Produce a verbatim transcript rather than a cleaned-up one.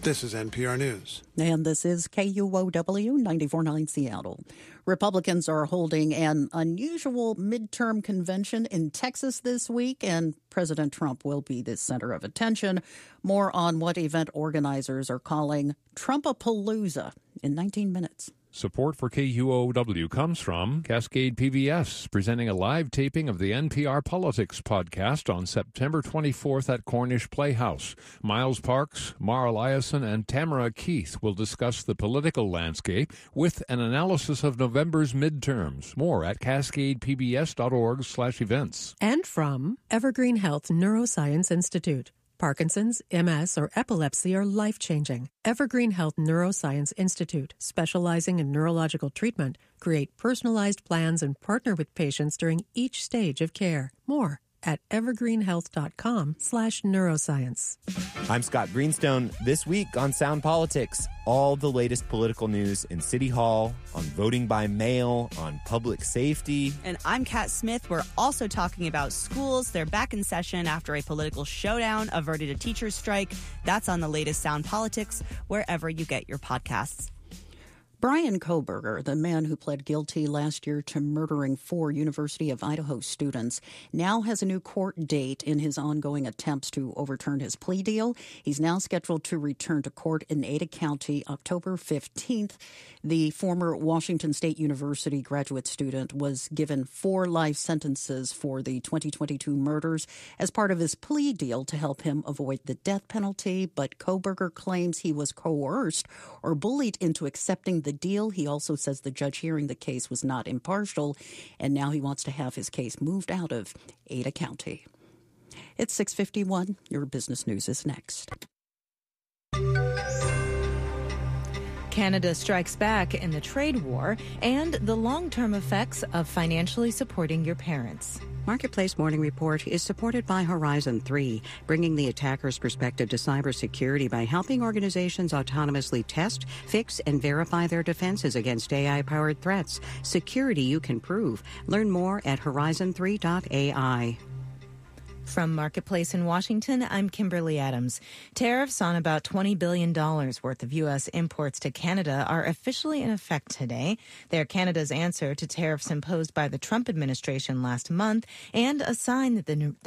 This is N P R News. And this is K U O W ninety-four point nine Seattle. Republicans are holding an unusual midterm convention in Texas this week, and President Trump will be the center of attention. More on what event organizers are calling Trumpapalooza in nineteen minutes. Support for K U O W comes from Cascade P B S, presenting a live taping of the N P R Politics podcast on September twenty-fourth at Cornish Playhouse. Miles Parks, Mara Eliason, and Tamara Keith will discuss the political landscape with an analysis of November's midterms. More at cascadepbs.org slash events. And from Evergreen Health Neuroscience Institute. Parkinson's, M S, or epilepsy are life-changing. Evergreen Health Neuroscience Institute, specializing in neurological treatment, create personalized plans and partner with patients during each stage of care. More at evergreenhealth.com slash neuroscience. I'm Scott Greenstone. This week on Sound Politics, all the latest political news in City Hall, on voting by mail, on public safety. And I'm Kat Smith. We're also talking about schools. They're back in session after a political showdown averted a teacher's strike. That's on the latest Sound Politics, wherever you get your podcasts. Bryan Kohberger, the man who pled guilty last year to murdering four University of Idaho students, now has a new court date in his ongoing attempts to overturn his plea deal. He's now scheduled to return to court in Ada County October fifteenth. The former Washington State University graduate student was given four life sentences for the twenty twenty-two murders as part of his plea deal to help him avoid the death penalty, but Kohberger claims he was coerced or bullied into accepting the deal. He also says the judge hearing the case was not impartial, and now he wants to have his case moved out of Ada County. It's six fifty-one. Your business news is next. Canada strikes back in the trade war and the long-term effects of financially supporting your parents. Marketplace Morning Report is supported by Horizon three, bringing the attacker's perspective to cybersecurity by helping organizations autonomously test, fix, and verify their defenses against A I-powered threats. Security you can prove. Learn more at horizon three dot A I. From Marketplace in Washington, I'm Kimberly Adams. Tariffs on about twenty billion dollars worth of U S imports to Canada are officially in effect today. They're Canada's answer to tariffs imposed by the Trump administration last month and a sign that the new